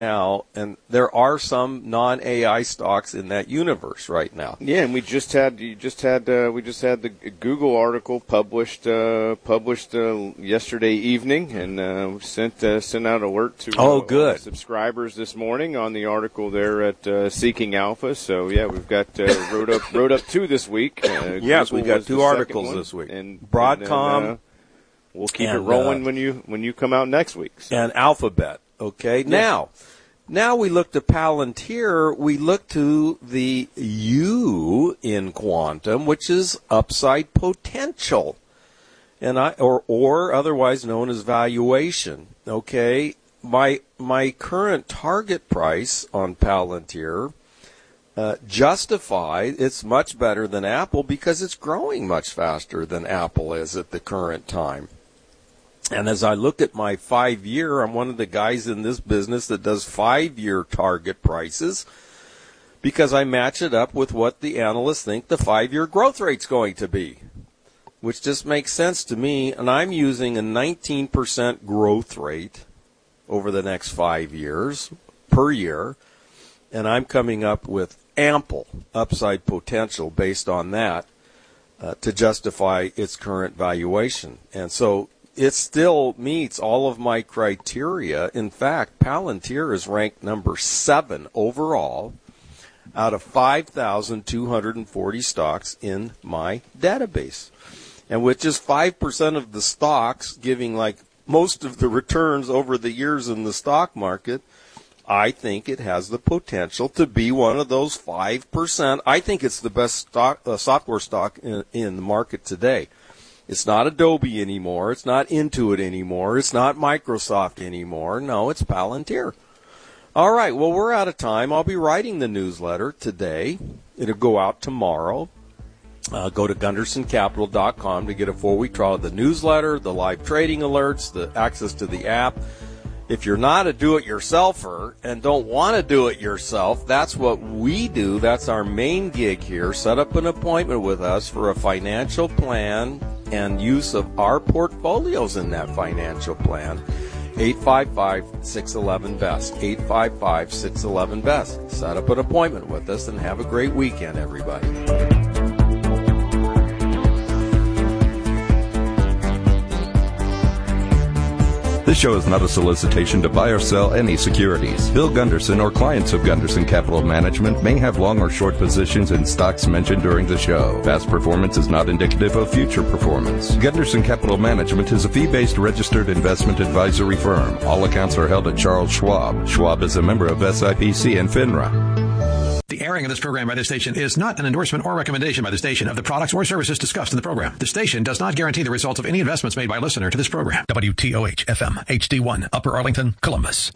now, and there are some non-AI stocks in that universe right now. Yeah, and we just had the Google article published yesterday evening, and sent out alert to good subscribers this morning on the article there at Seeking Alpha. So yeah, we've got wrote up 2 this week. Yes, we got 2 articles this week. And Broadcom. And, we'll keep it rolling when you come out next week. So. And Alphabet. Okay, yeah. Now we look to Palantir, we look to the U in quantum, which is upside potential, and or otherwise known as valuation. Okay, my current target price on Palantir justify it's much better than Apple because it's growing much faster than Apple is at the current time. And as I look at my 5-year, I'm one of the guys in this business that does 5-year target prices because I match it up with what the analysts think the 5-year growth rate's going to be, which just makes sense to me. And I'm using a 19% growth rate over the next 5 years per year, and I'm coming up with ample upside potential based on that to justify its current valuation. And so it still meets all of my criteria. In fact, Palantir is ranked number 7 overall out of 5,240 stocks in my database. And with just 5% of the stocks giving like most of the returns over the years in the stock market, I think it has the potential to be one of those 5%. I think it's the best software stock in the market today. It's not Adobe anymore. It's not Intuit anymore. It's not Microsoft anymore. No, it's Palantir. All right, well, we're out of time. I'll be writing the newsletter today. It'll go out tomorrow. Go to GundersonCapital.com to get a 4-week trial of the newsletter, the live trading alerts, the access to the app. If you're not a do-it-yourselfer and don't want to do it yourself, that's what we do. That's our main gig here. Set up an appointment with us for a financial plan and use of our portfolios in that financial plan. 855-611-BEST. 855-611-BEST. Set up an appointment with us and have a great weekend, everybody. This show is not a solicitation to buy or sell any securities. Bill Gunderson or clients of Gunderson Capital Management may have long or short positions in stocks mentioned during the show. Past performance is not indicative of future performance. Gunderson Capital Management is a fee-based registered investment advisory firm. All accounts are held at Charles Schwab. Schwab is a member of SIPC and FINRA. The airing of this program by this station is not an endorsement or recommendation by the station of the products or services discussed in the program. The station does not guarantee the results of any investments made by a listener to this program. WTOH-FM, HD1, Upper Arlington, Columbus.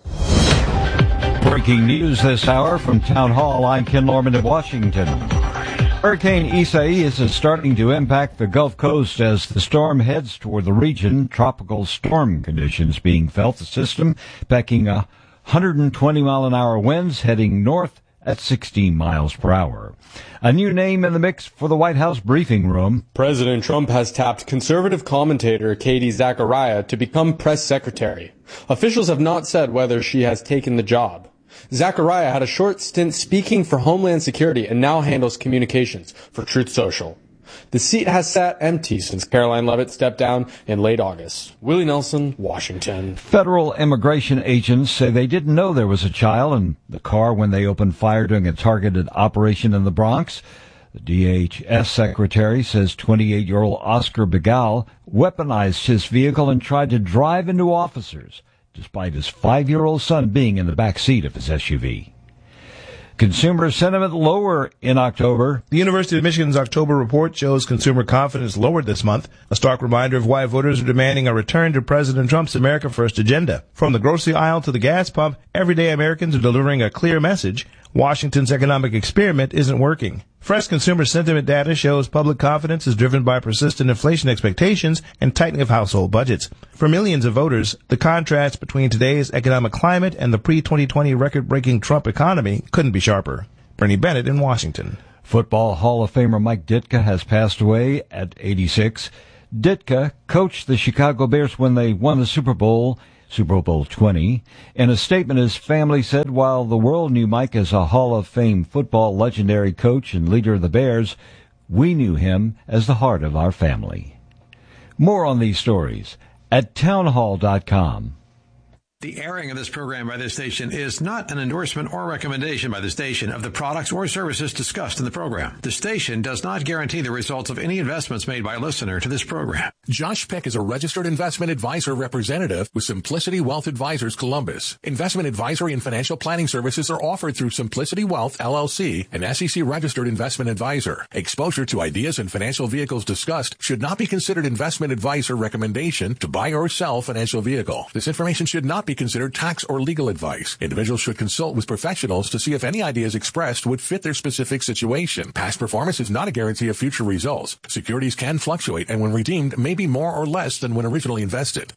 Breaking news this hour from Town Hall. I'm Ken Norman in Washington. Hurricane Isaias is starting to impact the Gulf Coast as the storm heads toward the region. Tropical storm conditions being felt. The system packing 120-mile-an-hour winds heading north at 16 miles per hour. A new name in the mix for the White House briefing room. President Trump has tapped conservative commentator Katie Zachariah to become press secretary. Officials have not said whether she has taken the job. Zachariah had a short stint speaking for Homeland Security and now handles communications for Truth Social. The seat has sat empty since Caroline Leavitt stepped down in late August. Willie Nelson, Washington. Federal immigration agents say they didn't know there was a child in the car when they opened fire during a targeted operation in the Bronx. The DHS secretary says 28-year-old Oscar Begal weaponized his vehicle and tried to drive into officers, despite his 5-year-old son being in the back seat of his SUV. Consumer sentiment lower in October. The University of Michigan's October report shows consumer confidence lowered this month, a stark reminder of why voters are demanding a return to President Trump's America First agenda. From the grocery aisle to the gas pump, everyday Americans are delivering a clear message. Washington's economic experiment isn't working. Fresh consumer sentiment data shows public confidence is driven by persistent inflation expectations and tightening of household budgets. For millions of voters, the contrast between today's economic climate and the pre-2020 record-breaking Trump economy couldn't be sharper. Bernie Bennett in Washington. Football Hall of Famer Mike Ditka has passed away at 86. Ditka coached the Chicago Bears when they won the Super Bowl, Super Bowl 20. In a statement, his family said while the world knew Mike as a Hall of Fame football legendary coach and leader of the Bears, we knew him as the heart of our family. More on these stories at townhall.com. The airing of this program by this station is not an endorsement or recommendation by the station of the products or services discussed in the program. The station does not guarantee the results of any investments made by a listener to this program. Josh Peck is a registered investment advisor representative with Simplicity Wealth Advisors Columbus. Investment advisory and financial planning services are offered through Simplicity Wealth, LLC, an SEC registered investment advisor. Exposure to ideas and financial vehicles discussed should not be considered investment advice or recommendation to buy or sell financial vehicle. This information should not be considered tax or legal advice. Individuals should consult with professionals to see if any ideas expressed would fit their specific situation. Past performance is not a guarantee of future results. Securities can fluctuate and when redeemed may be more or less than when originally invested.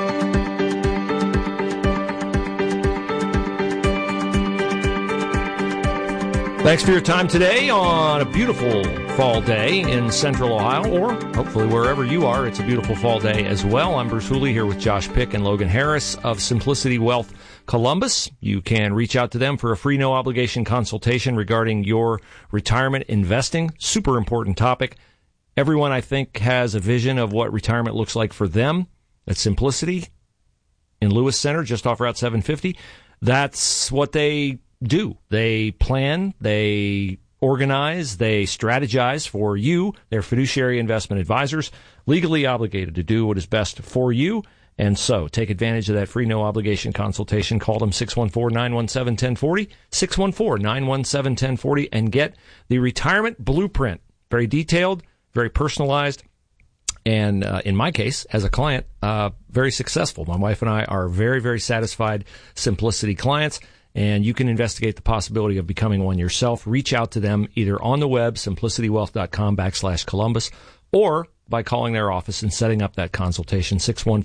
Thanks for your time today on a beautiful fall day in Central Ohio, or hopefully wherever you are, it's a beautiful fall day as well. I'm Bruce Hooley here with Josh Pick and Logan Harris of Simplicity Wealth Columbus. You can reach out to them for a free no-obligation consultation regarding your retirement investing. Super important topic. Everyone, I think, has a vision of what retirement looks like for them. At Simplicity in Lewis Center, just off Route 750. That's what they do. They plan, they organize, they strategize for you. They're fiduciary investment advisors, legally obligated to do what is best for you. And so take advantage of that free no-obligation consultation. Call them 614-917-1040, 614-917-1040, and get the retirement blueprint. Very detailed, very personalized, and in my case, as a client, very successful. My wife and I are very, very satisfied Simplicity clients. And you can investigate the possibility of becoming one yourself. Reach out to them either on the web, simplicitywealth.com/Columbus, or by calling their office and setting up that consultation,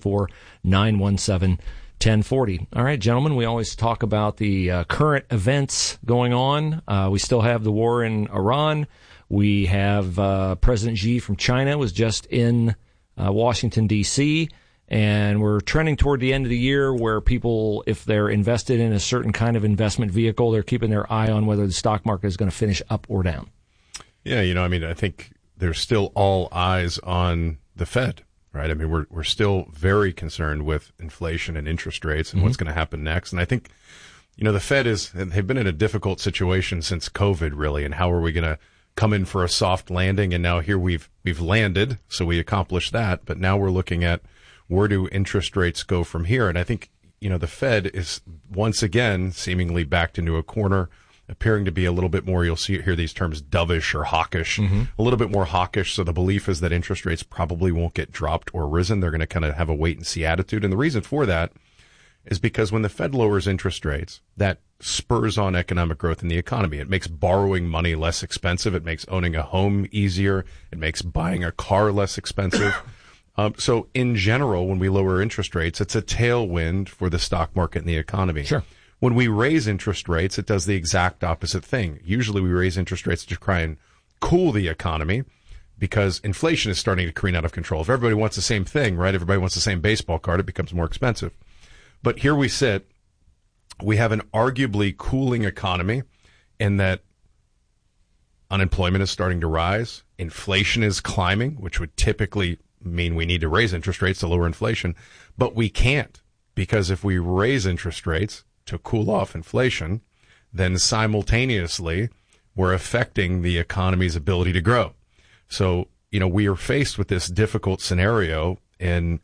614-917-1040. All right, gentlemen, we always talk about the current events going on. We still have the war in Iran. We have President Xi from China was just in Washington, D.C., and we're trending toward the end of the year where people, if they're invested in a certain kind of investment vehicle, they're keeping their eye on whether the stock market is going to finish up or down. Yeah, I think there's still all eyes on the Fed, right? I mean, we're still very concerned with inflation and interest rates and what's going to happen next. And I think, the Fed they've been in a difficult situation since COVID, really. And how are we going to come in for a soft landing? And now here we've landed, so we accomplished that. But now we're looking at where do interest rates go from here? And I think, the Fed is once again seemingly backed into a corner, appearing to be a little bit more, you'll hear these terms dovish or hawkish, a little bit more hawkish. So the belief is that interest rates probably won't get dropped or risen. They're going to kind of have a wait and see attitude. And the reason for that is because when the Fed lowers interest rates, that spurs on economic growth in the economy. It makes borrowing money less expensive. It makes owning a home easier. It makes buying a car less expensive. So in general, when we lower interest rates, it's a tailwind for the stock market and the economy. Sure. When we raise interest rates, it does the exact opposite thing. Usually we raise interest rates to try and cool the economy because inflation is starting to careen out of control. If everybody wants the same thing, right? Everybody wants the same baseball card, it becomes more expensive. But here we sit, we have an arguably cooling economy in that unemployment is starting to rise. Inflation is climbing, which would typically mean we need to raise interest rates to lower inflation, but we can't, because if we raise interest rates to cool off inflation, then simultaneously we're affecting the economy's ability to grow. So, we are faced with this difficult scenario in,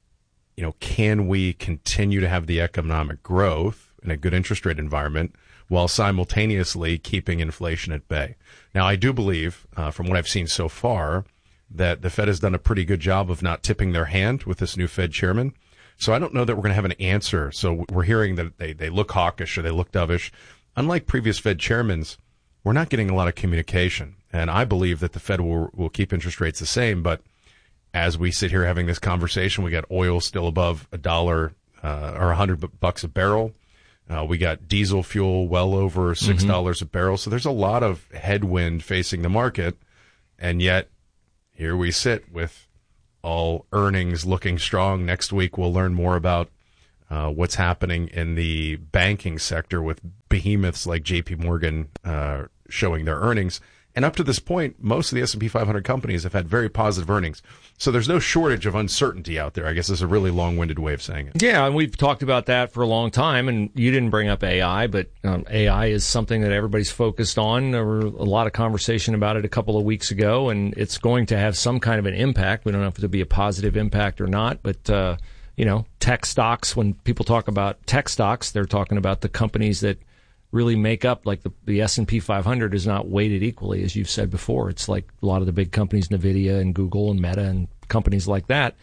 can we continue to have the economic growth in a good interest rate environment while simultaneously keeping inflation at bay? Now, I do believe, from what I've seen so far, that the Fed has done a pretty good job of not tipping their hand with this new Fed chairman. So I don't know that we're going to have an answer. So we're hearing that they look hawkish or they look dovish. Unlike previous Fed chairmen, we're not getting a lot of communication. And I believe that the Fed will keep interest rates the same. But as we sit here having this conversation, we got oil still above $1 or $100 a barrel. We got diesel fuel well over $6 a barrel. So there's a lot of headwind facing the market. And yet, here we sit with all earnings looking strong. Next week, we'll learn more about what's happening in the banking sector with behemoths like JP Morgan showing their earnings. And up to this point, most of the S&P 500 companies have had very positive earnings. So there's no shortage of uncertainty out there, I guess is a really long-winded way of saying it. Yeah, and we've talked about that for a long time, and you didn't bring up AI, but AI is something that everybody's focused on. There were a lot of conversation about it a couple of weeks ago, and it's going to have some kind of an impact. We don't know if it'll be a positive impact or not, but tech stocks, when people talk about tech stocks, they're talking about the companies that really make up, like the S&P 500 is not weighted equally, as you've said before. It's like a lot of the big companies, NVIDIA and Google and Meta and companies like that.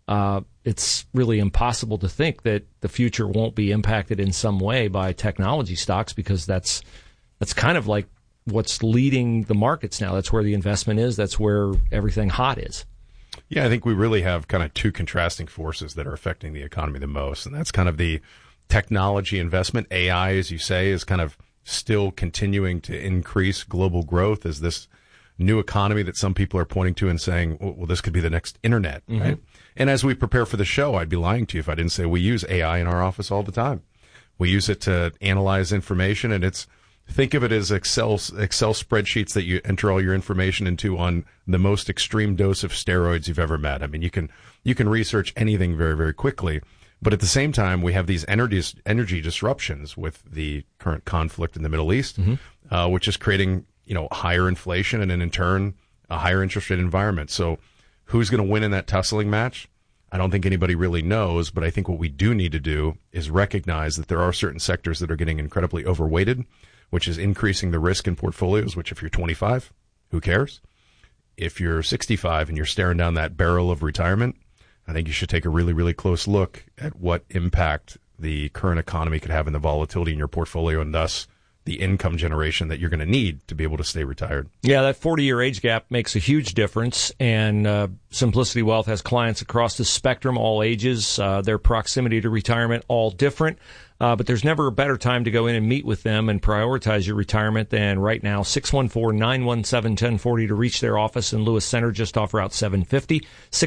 It's really impossible to think that the future won't be impacted in some way by technology stocks, because that's kind of like what's leading the markets now. That's where the investment is. That's where everything hot is. Yeah, I think we really have kind of two contrasting forces that are affecting the economy the most, and that's kind of the technology investment. AI, as you say, is kind of still continuing to increase global growth as this new economy that some people are pointing to and saying, well, this could be the next internet, right? And as we prepare for the show, I'd be lying to you if I didn't say we use AI in our office all the time. We use it to analyze information, and think of it as Excel spreadsheets that you enter all your information into on the most extreme dose of steroids you've ever met. I mean, you can research anything very, very quickly. But at the same time, we have these energy disruptions with the current conflict in the Middle East, which is creating, higher inflation and in turn, a higher interest rate environment. So who's going to win in that tussling match? I don't think anybody really knows, but I think what we do need to do is recognize that there are certain sectors that are getting incredibly overweighted, which is increasing the risk in portfolios, which if you're 25, who cares? If you're 65 and you're staring down that barrel of retirement, I think you should take a really, really close look at what impact the current economy could have in the volatility in your portfolio, and thus the income generation that you're going to need to be able to stay retired. Yeah, that 40-year age gap makes a huge difference, and Simplicity Wealth has clients across the spectrum, all ages, their proximity to retirement, all different. But there's never a better time to go in and meet with them and prioritize your retirement than right now. 614-917-1040 to reach their office in Lewis Center, just off Route 750.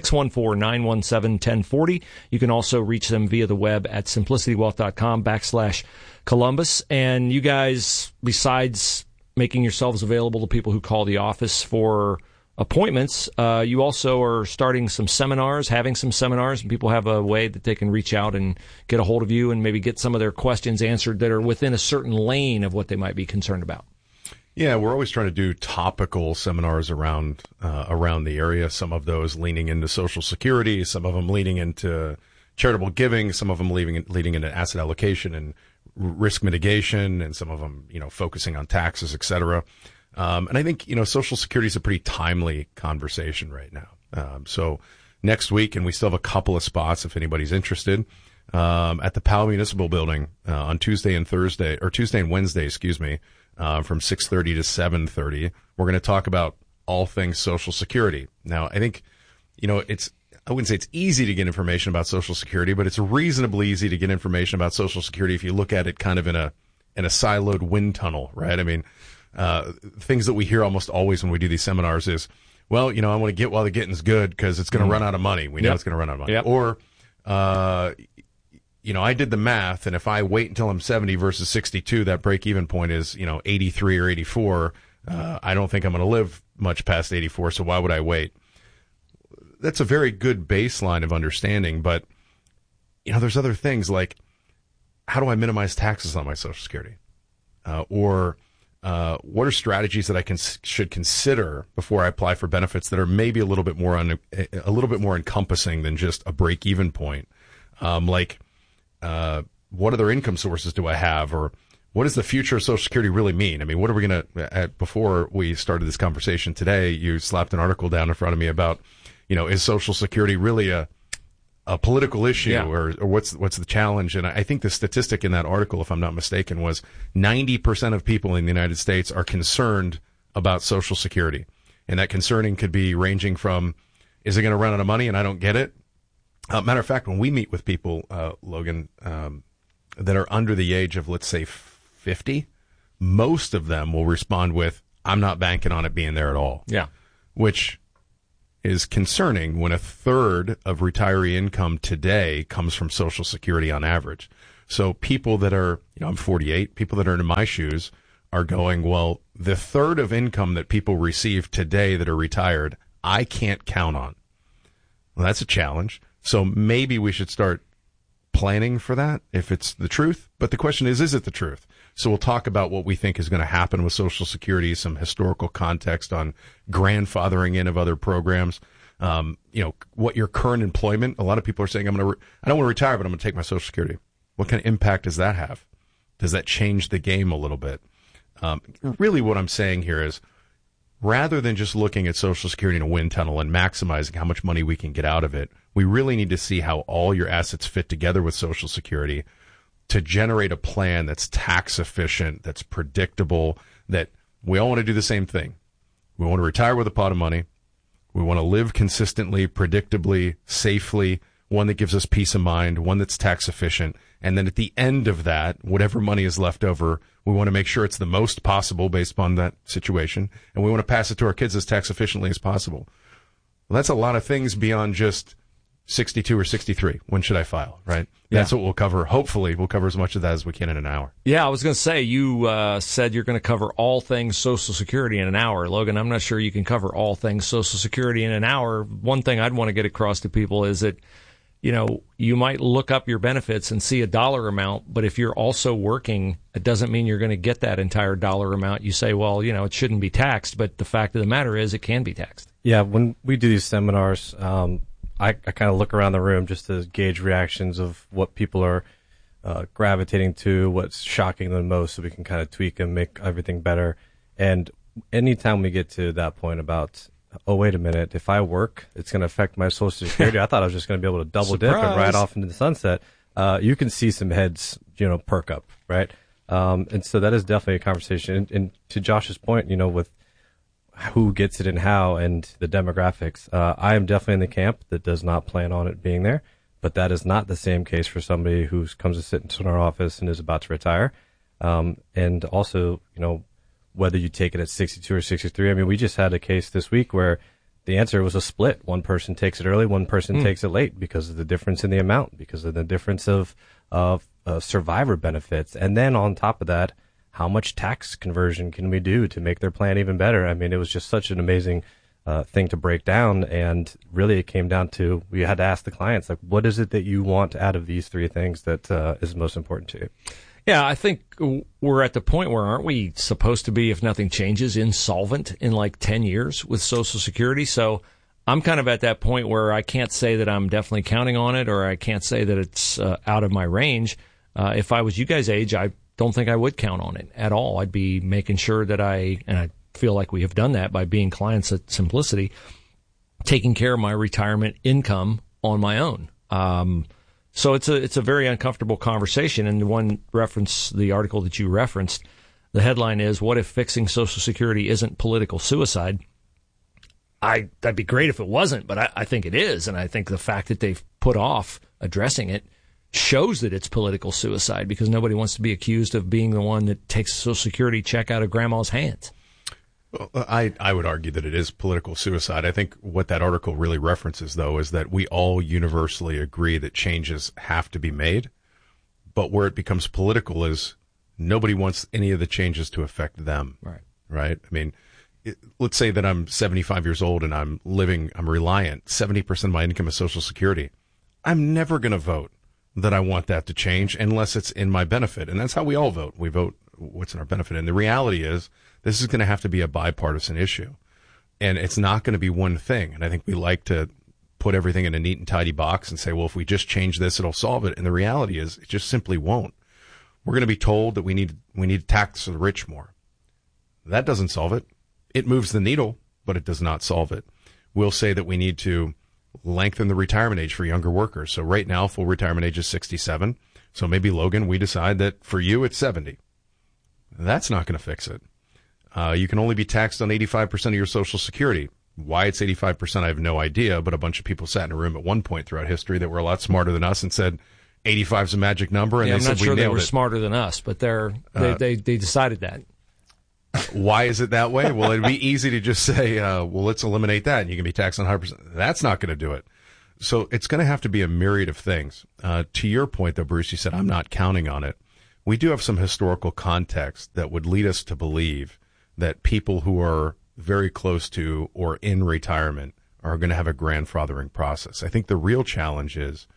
614-917-1040. You can also reach them via the web at simplicitywealth.com/Columbus. And you guys, besides making yourselves available to people who call the office for appointments, you also are starting some seminars, having some seminars, and people have a way that they can reach out and get a hold of you and maybe get some of their questions answered that are within a certain lane of what they might be concerned about. Yeah, we're always trying to do topical seminars around the area. Some of those leaning into Social Security, some of them leaning into charitable giving, some of them leading into asset allocation and risk mitigation, and some of them, focusing on taxes, et cetera. And I think, Social Security is a pretty timely conversation right now. So next week, and we still have a couple of spots if anybody's interested, at the Powell Municipal Building on Tuesday and Wednesday, from 6:30 to 7:30. We're going to talk about all things Social Security. Now, I think, I wouldn't say it's easy to get information about Social Security, but it's reasonably easy to get information about Social Security if you look at it kind of in a siloed wind tunnel, right? I mean, things that we hear almost always when we do these seminars is, well, I want to get while the getting's good because it's going to run out of money. We know it's going to run out of money. Yep. Or, I did the math, and if I wait until I'm 70 versus 62, that break-even point is, 83 or 84. I don't think I'm going to live much past 84, so why would I wait? That's a very good baseline of understanding, but, there's other things like, how do I minimize taxes on my Social Security? What are strategies that I should consider before I apply for benefits that are maybe a little bit more encompassing than just a break-even point? What other income sources do I have, or what does the future of Social Security really mean? I mean, what are we going to? Before we started this conversation today, you slapped an article down in front of me about, is Social Security really a political issue, or what's the challenge? And I think the statistic in that article, if I'm not mistaken, was 90% of people in the United States are concerned about Social Security. And that concerning could be ranging from, is it going to run out of money and I don't get it? Matter of fact, when we meet with people, Logan, that are under the age of, let's say, 50, most of them will respond with, I'm not banking on it being there at all. Yeah. Which is concerning when a third of retiree income today comes from Social Security on average. So people that are, I'm 48, people that are in my shoes are going, well, the third of income that people receive today that are retired, I can't count on. Well, that's a challenge. So maybe we should start planning for that if it's the truth. But the question is it the truth? So we'll talk about what we think is going to happen with Social Security, some historical context on grandfathering in of other programs. What your current employment, a lot of people are saying, I don't want to retire, but I'm going to take my Social Security. What kind of impact does that have? Does that change the game a little bit? Really what I'm saying here is, rather than just looking at Social Security in a wind tunnel and maximizing how much money we can get out of it, we really need to see how all your assets fit together with Social Security to generate a plan that's tax efficient, that's predictable, that we all want to do the same thing. We want to retire with a pot of money. We want to live consistently, predictably, safely, one that gives us peace of mind, one that's tax efficient. And then at the end of that, whatever money is left over, we want to make sure it's the most possible based upon that situation. And we want to pass it to our kids as tax efficiently as possible. Well, that's a lot of things beyond just 62 or 63. When should I file, right? Yeah. That's what we'll cover. Hopefully, we'll cover as much of that as we can in an hour. Yeah, I was going to say, you said you're going to cover all things Social Security in an hour. Logan, I'm not sure you can cover all things Social Security in an hour. One thing I'd want to get across to people is that, you might look up your benefits and see a dollar amount, but if you're also working, it doesn't mean you're going to get that entire dollar amount. You say, well, it shouldn't be taxed, but the fact of the matter is it can be taxed. Yeah, when we do these seminars, I kind of look around the room just to gauge reactions of what people are gravitating to, what's shocking them most, so we can kind of tweak and make everything better. And anytime we get to that point about, oh, wait a minute, if I work, it's going to affect my Social Security. I thought I was just going to be able to double dip and ride off into the sunset. You can see some heads, perk up, right? And so that is definitely a conversation. And to Josh's point, with who gets it and how and the demographics, I am definitely in the camp that does not plan on it being there. But that is not the same case for somebody who comes to sit in our office and is about to retire. And also, whether you take it at 62 or 63. I mean, we just had a case this week where the answer was a split. One person takes it early, one person takes it late because of the difference in the amount, because of the difference of survivor benefits. And then on top of that, how much tax conversion can we do to make their plan even better? I mean, it was just such an amazing thing to break down. And really it came down to, we had to ask the clients, like, what is it that you want out of these three things that is most important to you? Yeah, I think we're at the point where, aren't we supposed to be, if nothing changes, insolvent in like 10 years with Social Security? So I'm kind of at that point where I can't say that I'm definitely counting on it, or I can't say that it's out of my range. If I was you guys' age, I don't think I would count on it at all. I'd be making sure that and I feel like we have done that by being clients at Simplicity, taking care of my retirement income on my own. So it's a very uncomfortable conversation. And the article that you referenced, the headline is, "What if fixing Social Security isn't political suicide?" That'd be great if it wasn't, but I think it is. And I think the fact that they've put off addressing it shows that it's political suicide, because nobody wants to be accused of being the one that takes a Social Security check out of grandma's hands. Well, I would argue that it is political suicide. I think what that article really references, though, is that we all universally agree that changes have to be made. But where it becomes political is nobody wants any of the changes to affect them. Right? I mean, let's say that I'm 75 years old and I'm reliant. 70% of my income is Social Security. I'm never going to vote that I want that to change unless it's in my benefit. And that's how we all vote. We vote what's in our benefit. And the reality is, this is going to have to be a bipartisan issue. And it's not going to be one thing. And I think we like to put everything in a neat and tidy box and say, well, if we just change this, it'll solve it. And the reality is, it just simply won't. We're going to be told that we need to tax the rich more. That doesn't solve it. It moves the needle, but it does not solve it. We'll say that we need to lengthen the retirement age for younger workers. So right now, full retirement age is 67. So maybe, Logan, we decide that for you, it's 70. That's not going to fix it. You can only be taxed on 85% of your Social Security. Why it's 85%, I have no idea, but a bunch of people sat in a room at one point throughout history that were a lot smarter than us and said 85 is a magic number, and I'm they said not sure we nailed they were it. smarter than us, but they decided that. Why is it that way? Well, it'd be easy to just say, well, let's eliminate that and you can be taxed on 100%. That's not going to do it. So it's going to have to be a myriad of things. To your point, though, Bruce, you said, I'm not counting on it. We do have some historical context that would lead us to believe that people who are very close to or in retirement are going to have a grandfathering process. I think the real challenge is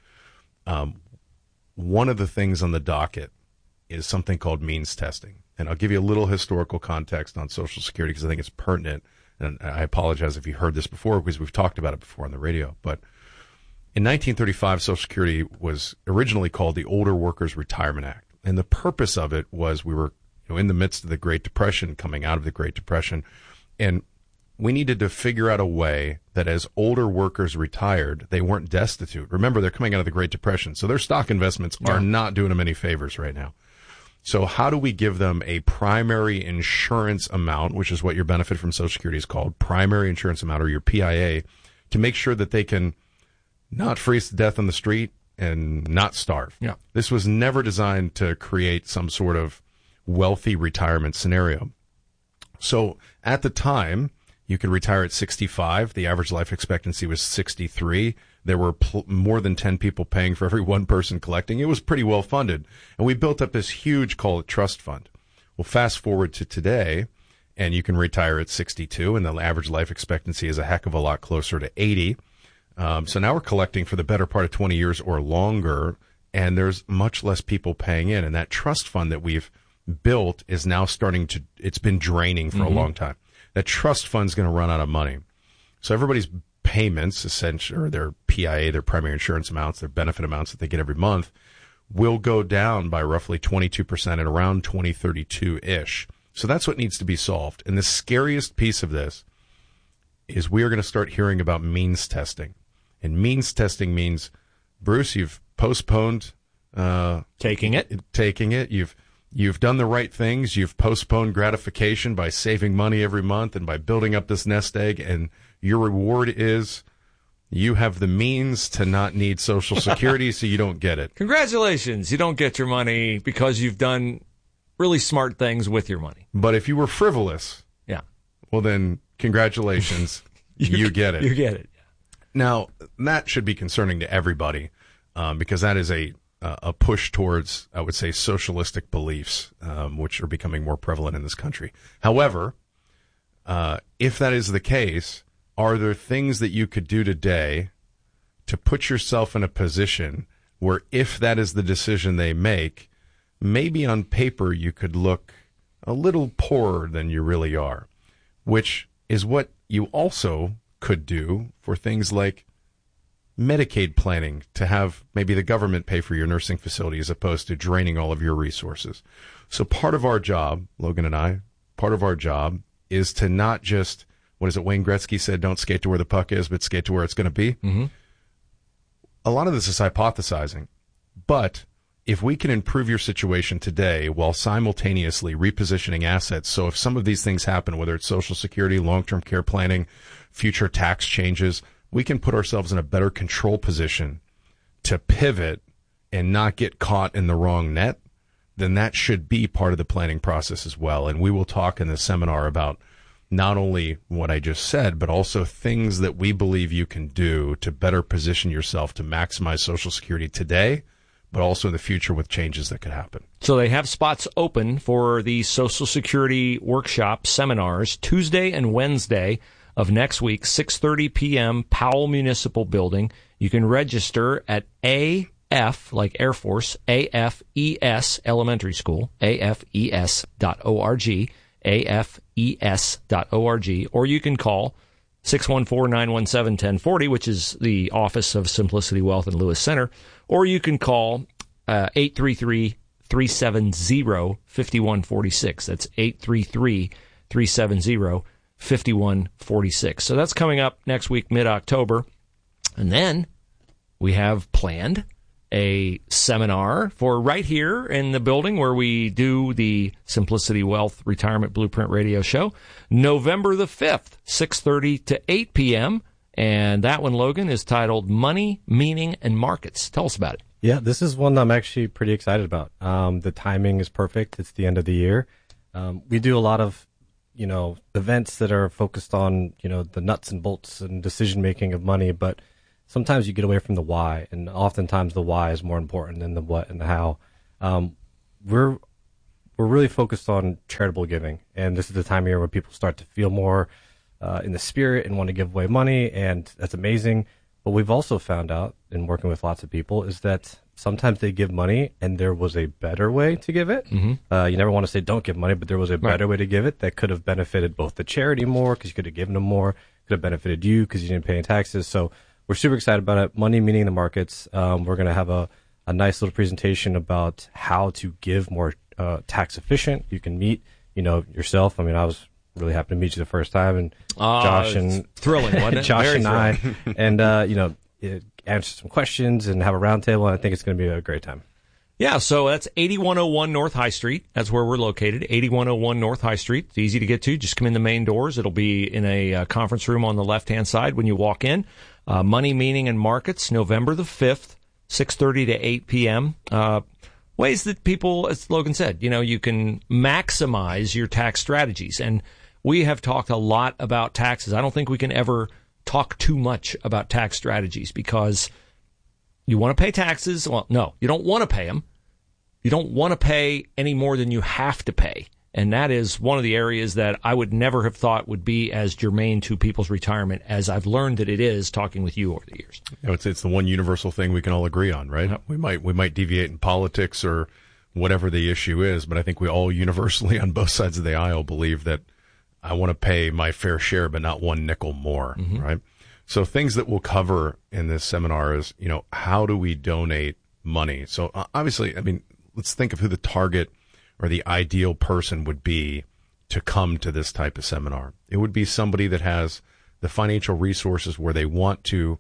one of the things on the docket is something called means testing. And I'll give you a little historical context on Social Security because I think it's pertinent. And I apologize if you heard this before because we've talked about it before on the radio. But in 1935, Social Security was originally called the Older Workers Retirement Act. And the purpose of it was we were in the midst of the Great Depression, coming out of the Great Depression. And we needed to figure out a way that as older workers retired, they weren't destitute. Remember, they're coming out of the Great Depression, so their stock investments are not doing them any favors right now. So how do we give them a primary insurance amount, which is what your benefit from Social Security is called, primary insurance amount, or your PIA, to make sure that they can not freeze to death on the street and not starve? Yeah. This was never designed to create some sort of wealthy retirement scenario. So at the time, you could retire at 65. The average life expectancy was 63. There were more than 10 people paying for every one person collecting. It was pretty well funded. And we built up this huge, call it trust fund. Well, fast forward to today, and you can retire at 62, and the average life expectancy is a heck of a lot closer to 80. So now we're collecting for the better part of 20 years or longer, and there's much less people paying in. And that trust fund that we've built is now it's been draining for a long time. That trust fund's going to run out of money. So everybody's payments, essentially, or their PIA, their primary insurance amounts, their benefit amounts that they get every month, will go down by roughly 22% at around 2032-ish. So that's what needs to be solved. And the scariest piece of this is we are going to start hearing about means testing. And means testing means, Bruce, you've postponed taking it. You've done the right things. You've postponed gratification by saving money every month and by building up this nest egg. And your reward is you have the means to not need Social Security, so you don't get it. Congratulations. You don't get your money because you've done really smart things with your money. But if you were frivolous, well then, congratulations. you get it. You get it. Now, that should be concerning to everybody because that is a push towards, I would say, socialistic beliefs, which are becoming more prevalent in this country. However, if that is the case, are there things that you could do today to put yourself in a position where if that is the decision they make, maybe on paper you could look a little poorer than you really are, which is what you also could do for things like Medicaid planning, to have maybe the government pay for your nursing facility as opposed to draining all of your resources. So part of our job, Logan and I, part of our job is to not just, what is it, Wayne Gretzky said, don't skate to where the puck is, but skate to where it's going to be. Mm-hmm. A lot of this is hypothesizing, but if we can improve your situation today while simultaneously repositioning assets, so if some of these things happen, whether it's Social Security, long-term care planning, future tax changes, we can put ourselves in a better control position to pivot and not get caught in the wrong net, then that should be part of the planning process as well. And we will talk in the seminar about not only what I just said, but also things that we believe you can do to better position yourself to maximize Social Security today, but also in the future with changes that could happen. So they have spots open for the Social Security workshop seminars Tuesday and Wednesday of next week, 6:30 p.m., Powell Municipal Building. You can register at AF, like Air Force, AFES Elementary School, AFES.org, AFES.org, or you can call 614-917-1040, which is the office of Simplicity Wealth and Lewis Center, or you can call 833-370-5146. That's 833-370-5146. So that's coming up next week, mid-October. And then we have planned a seminar for right here in the building where we do the Simplicity Wealth Retirement Blueprint Radio Show, November the 5th, 6:30 to 8 p.m. And that one, Logan, is titled Money, Meaning, and Markets. Tell us about it. Yeah, this is one I'm actually pretty excited about. The timing is perfect. It's the end of the year. We do a lot of events that are focused on, the nuts and bolts and decision making of money, but sometimes you get away from the why, and oftentimes the why is more important than the what and the how. We're really focused on charitable giving, and this is the time of year where people start to feel more in the spirit and want to give away money, and that's amazing. But we've also found out in working with lots of people is that sometimes they give money and there was a better way to give it. Mm-hmm. You never want to say don't give money, but there was a better way to give it that could have benefited both the charity more because you could have given them more, could have benefited you because you didn't pay any taxes. So we're super excited about it. Money meaning the markets. We're going to have a nice little presentation about how to give more tax efficient. You can meet, yourself. I mean, I was really happy to meet you the first time, and Josh and thrilling, wasn't it? Josh Very and I, thrilling. and answer some questions and have a roundtable. And I think it's going to be a great time. Yeah, so that's 8101 North High Street. That's where we're located, 8101 North High Street. It's easy to get to. Just come in the main doors. It'll be in a conference room on the left-hand side when you walk in. Money, Meaning, and Markets, November the 5th, 6:30 to 8 p.m. Ways that people, as Logan said, you can maximize your tax strategies. And we have talked a lot about taxes. I don't think we can ever talk too much about tax strategies because you want to pay taxes. Well, no, you don't want to pay them. You don't want to pay any more than you have to pay. And that is one of the areas that I would never have thought would be as germane to people's retirement as I've learned that it is talking with you over the years. It's the one universal thing we can all agree on, right? Yep. We might deviate in politics or whatever the issue is, but I think we all universally on both sides of the aisle believe that I want to pay my fair share, but not one nickel more, right? So things that we'll cover in this seminar is, how do we donate money? So obviously, let's think of who the target or the ideal person would be to come to this type of seminar. It would be somebody that has the financial resources where they want to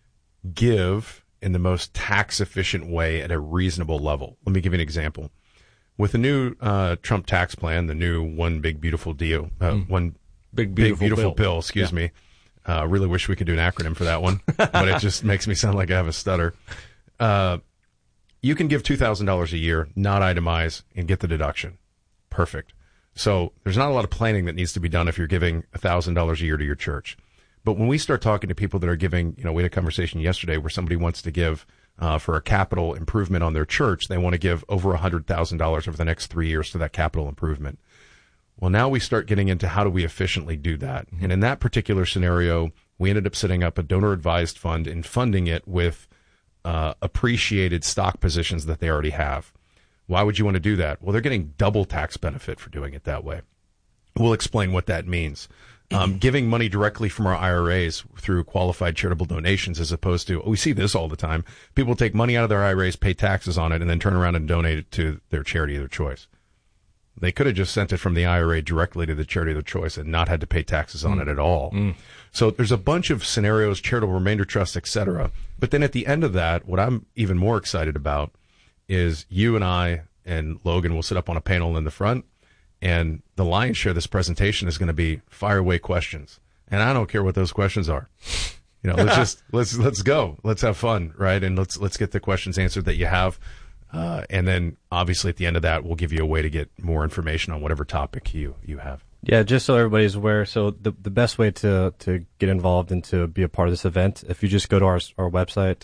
give in the most tax efficient way at a reasonable level. Let me give you an example. With the new Trump tax plan, the new One Big Beautiful Deal, One Big Beautiful Bill, excuse me. Really wish we could do an acronym for that one, but it just makes me sound like I have a stutter. You can give $2,000 a year, not itemize, and get the deduction. Perfect. So there's not a lot of planning that needs to be done if you're giving $1,000 a year to your church. But when we start talking to people that are giving, we had a conversation yesterday where somebody wants to give for a capital improvement on their church. They want to give over $100,000 over the next 3 years to that capital improvement. Well, now we start getting into how do we efficiently do that. And in that particular scenario, we ended up setting up a donor-advised fund and funding it with appreciated stock positions that they already have. Why would you want to do that? Well, they're getting double tax benefit for doing it that way. We'll explain what that means. Giving money directly from our IRAs through qualified charitable donations as opposed to, we see this all the time. People take money out of their IRAs, pay taxes on it, and then turn around and donate it to their charity of their choice. They could have just sent it from the IRA directly to the charity of their choice and not had to pay taxes on it at all. So there's a bunch of scenarios, charitable remainder trust, etc. But then at the end of that, what I'm even more excited about is you and I and Logan will sit up on a panel in the front, and the lion's share of this presentation is going to be fire away questions. And I don't care what those questions are. Let's go. Let's have fun, right? And let's get the questions answered that you have. And then obviously at the end of that, we'll give you a way to get more information on whatever topic you have. Yeah, just so everybody's aware, so the best way to get involved and to be a part of this event, if you just go to our website,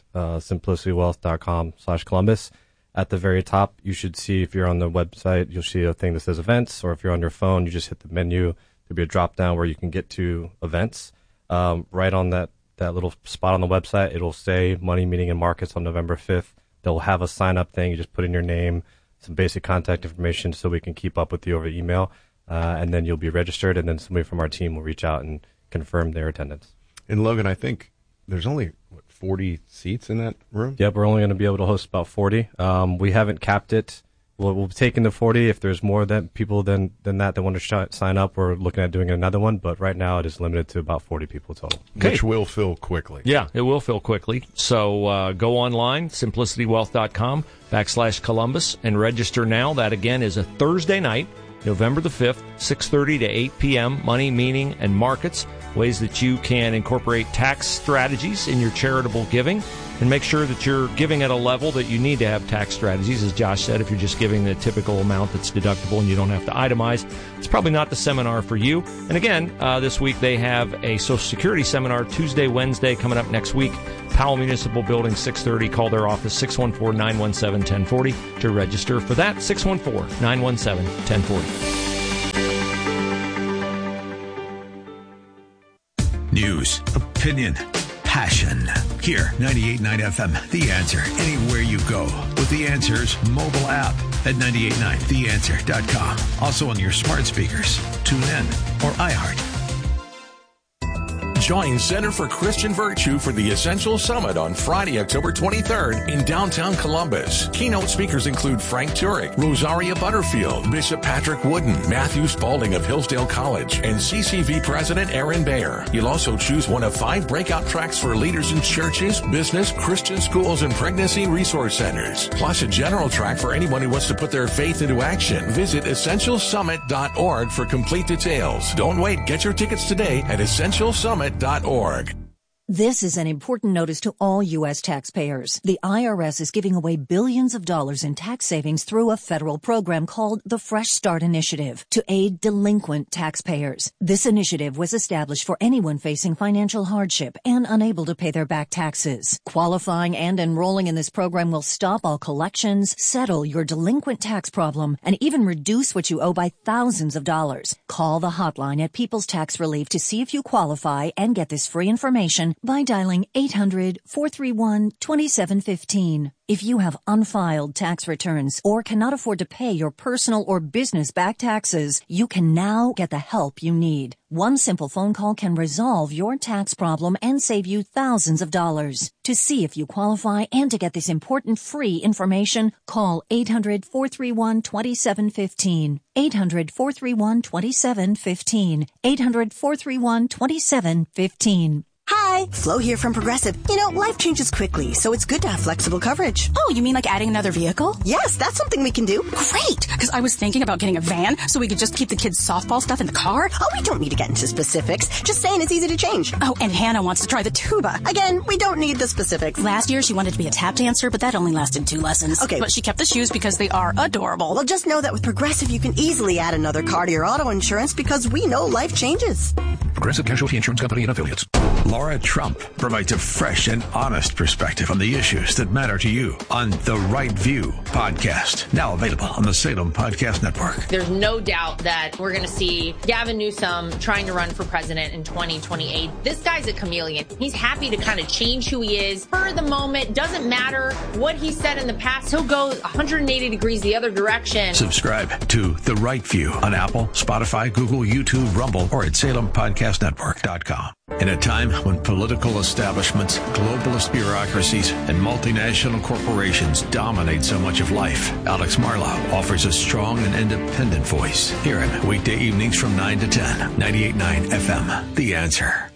simplicitywealth.com/Columbus, at the very top, you should see, if you're on the website, you'll see a thing that says events, or if you're on your phone, you just hit the menu. There'll be a drop down where you can get to events. Right on that little spot on the website, it'll say Money, Meaning, and Markets on November 5th. They'll have a sign-up thing. You just put in your name, some basic contact information so we can keep up with you over email, and then you'll be registered, and then somebody from our team will reach out and confirm their attendance. And Logan, I think there's only 40 seats in that room? Yep, we're only going to be able to host about 40. We haven't capped it. We'll be taking the 40. If there's more people than that want to sign up, we're looking at doing another one. But right now, it is limited to about 40 people total. Okay. Which will fill quickly. Yeah, it will fill quickly. So go online, simplicitywealth.com/Columbus, and register now. That, again, is a Thursday night, November the 5th, 6:30 to 8 p.m., Money, Meaning, and Markets. ways that you can incorporate tax strategies in your charitable giving and make sure that you're giving at a level that you need to have tax strategies. As Josh said, if you're just giving the typical amount that's deductible and you don't have to itemize, it's probably not the seminar for you. And again, this week they have a Social Security seminar Tuesday, Wednesday coming up next week. Powell Municipal Building, 6:30. Call their office, 614-917-1040 to register for that, 614-917-1040. News, opinion, passion. Here, 98.9 FM, The Answer. Anywhere you go with The Answer's mobile app at 989theanswer.com. Also on your smart speakers, TuneIn, or iHeart. Join Center for Christian Virtue for the Essential Summit on Friday, October 23rd in downtown Columbus. Keynote speakers include Frank Turek, Rosaria Butterfield, Bishop Patrick Wooden, Matthew Spalding of Hillsdale College, and CCV President Aaron Bayer. You'll also choose one of 5 breakout tracks for leaders in churches, business, Christian schools, and pregnancy resource centers. Plus a general track for anyone who wants to put their faith into action. Visit essentialsummit.org for complete details. Don't wait. Get your tickets today at essentialsummit.org. This is an important notice to all U.S. taxpayers. The IRS is giving away billions of dollars in tax savings through a federal program called the Fresh Start Initiative to aid delinquent taxpayers. This initiative was established for anyone facing financial hardship and unable to pay their back taxes. Qualifying and enrolling in this program will stop all collections, settle your delinquent tax problem, and even reduce what you owe by thousands of dollars. Call the hotline at People's Tax Relief to see if you qualify and get this free information by dialing 800-431-2715. If you have unfiled tax returns or cannot afford to pay your personal or business back taxes, you can now get the help you need. One simple phone call can resolve your tax problem and save you thousands of dollars. To see if you qualify and to get this important free information, call 800-431-2715. 800-431-2715. 800-431-2715. Hi, Flo here from Progressive. You know, life changes quickly, so it's good to have flexible coverage. Oh, you mean like adding another vehicle? Yes, that's something we can do. Great, because I was thinking about getting a van so we could just keep the kids' softball stuff in the car. Oh, we don't need to get into specifics. Just saying it's easy to change. Oh, and Hannah wants to try the tuba. Again, we don't need the specifics. Last year, she wanted to be a tap dancer, but that only lasted 2 lessons. Okay. But she kept the shoes because they are adorable. Well, just know that with Progressive, you can easily add another car to your auto insurance because we know life changes. Progressive Casualty Insurance Company and Affiliates. Laura Trump provides a fresh and honest perspective on the issues that matter to you on The Right View podcast. Now available on the Salem Podcast Network. There's no doubt that we're going to see Gavin Newsom trying to run for president in 2028. This guy's a chameleon. He's happy to kind of change who he is for the moment. Doesn't matter what he said in the past. He'll go 180 degrees the other direction. Subscribe to The Right View on Apple, Spotify, Google, YouTube, Rumble, or at SalemPodcastNetwork.com. In a time when political establishments, globalist bureaucracies, and multinational corporations dominate so much of life, Alex Marlow offers a strong and independent voice. Hear him weekday evenings from 9 to 10, 98.9 FM. The Answer.